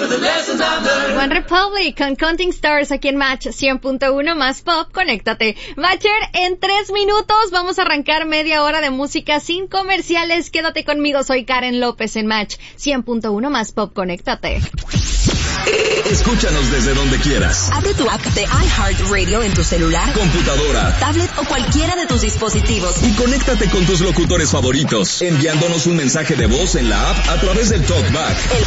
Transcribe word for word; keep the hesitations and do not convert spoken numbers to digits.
One Republic con Counting Stars aquí en Match cien punto uno más pop, conéctate. Matcher, en tres minutos vamos a arrancar media hora de música sin comerciales. Quédate conmigo, soy Karen López en Match cien punto uno más pop, conéctate. Escúchanos desde donde quieras. Abre tu app de iHeartRadio en tu celular, computadora, tablet o cualquiera de tus dispositivos. Y conéctate con tus locutores favoritos, enviándonos un mensaje de voz en la app a través del TalkBack. El